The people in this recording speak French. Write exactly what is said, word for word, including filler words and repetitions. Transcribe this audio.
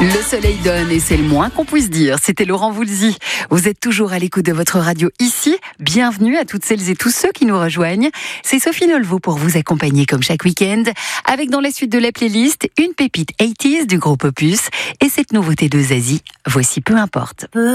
Le soleil donne et c'est le moins qu'on puisse dire. C'était Laurent Voulzy. Vous êtes toujours à l'écoute de votre radio ici. Bienvenue à toutes celles et tous ceux qui nous rejoignent. C'est Sophie Nolveau pour vous accompagner comme chaque week-end. Avec dans la suite de la playlist, une pépite quatre-vingt-dix du groupe Opus et cette nouveauté de Zazie. Voici Peu importe.